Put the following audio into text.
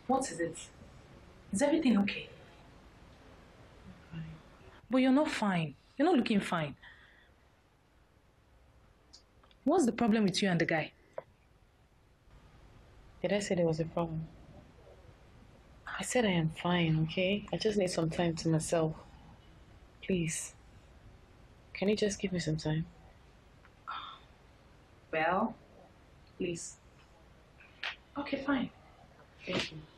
What is it? Is everything okay? Fine. But you're not fine. You're not looking fine. What's the problem with you and the guy? Did I say there was a problem? I said I am fine, okay? I just need some time to myself. Please. Can you just give me some time? Well, please. Okay, fine. Thank you.